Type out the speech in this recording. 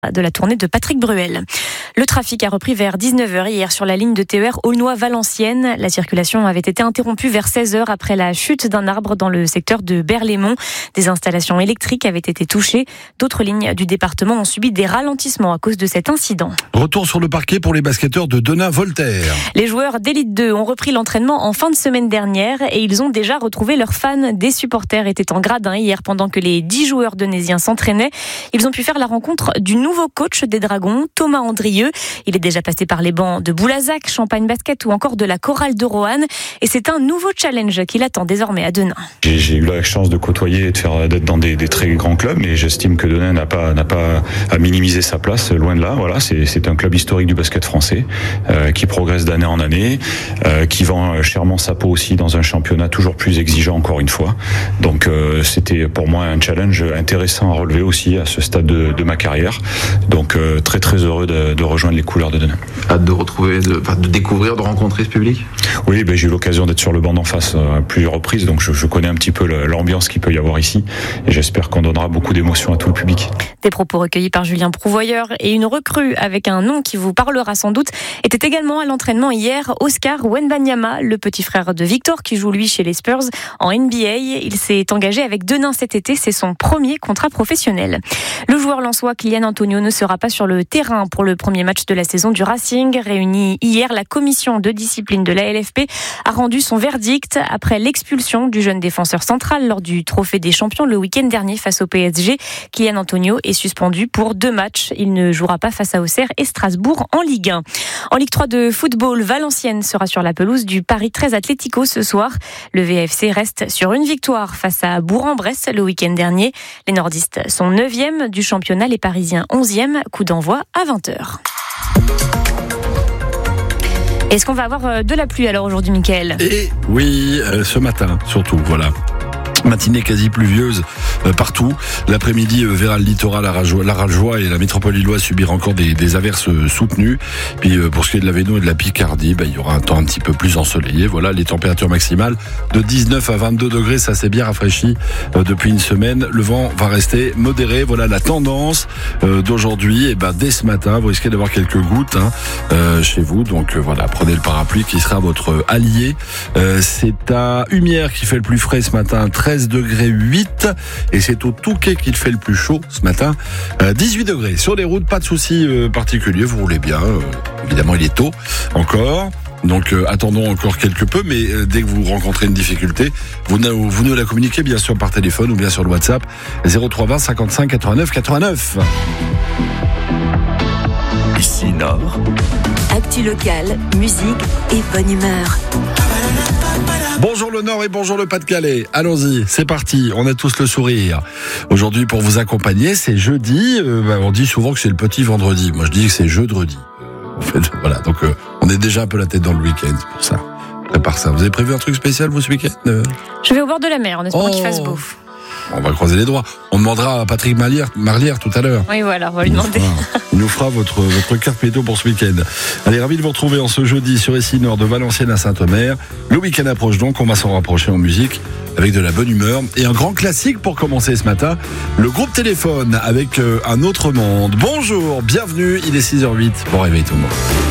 de la tournée de Patrick Bruel. Le trafic a repris vers 19h hier sur la ligne de TER Aulnois-Valenciennes. La circulation avait été interrompue vers 16h après la chute d'un arbre dans le secteur de Berlaymont. Des installations électriques avaient été touchées. D'autres lignes du département ont subi des ralentissements à cause de cet incident. Retour sur le parquet pour les basketteurs de Denain-Voltaire. Les joueurs d'Élite 2 ont repris l'entraînement en fin de semaine dernière et ils ont déjà retrouvé leurs fans. Des supporters étaient en gradin hier pendant que les 10 joueurs donnésiens s'entraînaient. Ils ont pu faire la rencontre du nouveau coach des Dragons, Thomas Andrieux. Il est déjà passé par les bancs de Boulazac, Champagne Basket ou encore de la Chorale de Roanne. Et c'est un nouveau challenge qui l'attend désormais à Denain. J'ai eu la chance de côtoyer et d'être dans des très grands clubs, mais j'estime que Denain n'a pas à minimiser sa place, loin de là. Voilà, c'est un club historique du basket français qui progresse d'année en année, qui vend chèrement sa peau aussi dans un championnat toujours plus exigeant encore une fois. Donc c'était pour moi un challenge intéressant à relever aussi à ce stade de ma carrière. Donc très très heureux de rejoindre les couleurs de Denain. Hâte de retrouver, de découvrir, de rencontrer ce public. Oui, j'ai eu l'occasion d'être sur le banc d'en face à plusieurs reprises, donc je connais un petit peu l'ambiance qu'il peut y avoir ici et j'espère qu'on donnera beaucoup d'émotions à tout le public. Des propos recueillis par Julien Prouvoyeur et une recrue avec un nom qui vous parlera sans doute était également à l'entraînement hier. Oscar Wembanyama, le petit frère de Victor qui joue lui chez les Spurs en NBA. Il s'est engagé avec Denain cet été, c'est son premier contrat professionnel. Le joueur lensois Kylian Antonio ne sera pas sur le terrain pour le premier match de la saison du Racing. Réunie hier, la commission de discipline de la LFP a rendu son verdict après l'expulsion du jeune défenseur central lors du Trophée des Champions le week-end dernier face au PSG. Kylian Antonio est suspendu pour 2 matchs. Il ne jouera pas face à Auxerre et Strasbourg en Ligue 1. En Ligue 3 de football, Valenciennes sera sur la pelouse du Paris 13 Atlético ce soir. Le VFC reste sur une victoire face à Bourg-en-Bresse le week-end dernier. Les nordistes sont 9e du championnat, les Parisiens 11e. Coup d'envoi à 20h. Est-ce qu'on va avoir de la pluie alors aujourd'hui, Mickaël ? Et oui, ce matin surtout, voilà. Matinée quasi pluvieuse partout. L'après-midi verra le littoral l'Araljois et la métropole lilloise subir encore des averses soutenues. Puis pour ce qui est de la Véno et de la Picardie, il y aura un temps un petit peu plus ensoleillé. Voilà, les températures maximales de 19 à 22 degrés, ça s'est bien rafraîchi depuis une semaine. Le vent va rester modéré. Voilà la tendance d'aujourd'hui. Et dès ce matin, vous risquez d'avoir quelques gouttes chez vous. Donc voilà, prenez le parapluie qui sera votre allié. C'est à Humières qui fait le plus frais ce matin, 13 degrés 8, et c'est au Touquet qu'il fait le plus chaud ce matin, 18 degrés. Sur les routes, pas de soucis particuliers, vous roulez bien, évidemment il est tôt encore, donc attendons encore quelque peu, mais dès que vous rencontrez une difficulté, vous nous la communiquez bien sûr par téléphone ou bien sur le WhatsApp 0320 55 89 89. Ici Nord. Actu local, musique et bonne humeur. Bonjour le Nord et bonjour le Pas-de-Calais. Allons-y, c'est parti, on a tous le sourire. Aujourd'hui pour vous accompagner, c'est jeudi. On dit souvent que c'est le petit vendredi. Moi je dis que c'est jeudredi. En fait, voilà, donc on est déjà un peu la tête dans le week-end, c'est pour ça. Prépare ça. Vous avez prévu un truc spécial vous ce week-end ? Je vais au bord de la mer en espérant qu'il fasse beau. On va croiser les doigts. On demandera à Patrick Marlière tout à l'heure. Oui, voilà, on va lui demander. Il nous fera votre carte météo pour ce week-end. Allez, ravi de vous retrouver en ce jeudi sur Ici Nord de Valenciennes à Saint-Omer. Le week-end approche donc, on va s'en rapprocher en musique avec de la bonne humeur. Et un grand classique pour commencer ce matin, le groupe Téléphone avec Un autre monde. Bonjour, bienvenue, il est 6h08. Bon réveil tout le monde.